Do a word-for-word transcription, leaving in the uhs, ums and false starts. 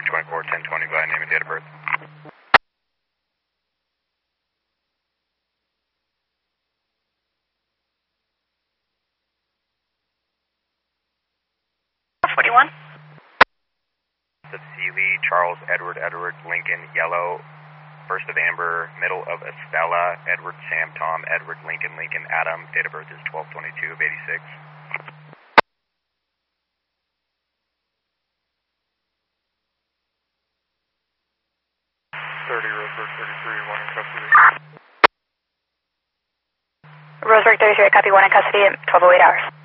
twenty-four ten twenty by name and date of birth. forty-one. Of Seeley, Charles, Edward, Edward, Lincoln, Yellow, first of Amber, middle of Estella, Edward, Sam, Tom, Edward, Lincoln, Lincoln, Adam, date of birth is twelve twenty-two of eighty-six. thirty, Roseburg thirty-three, one in custody. Roseburg thirty-three, copy, one in custody at twelve oh eight hours.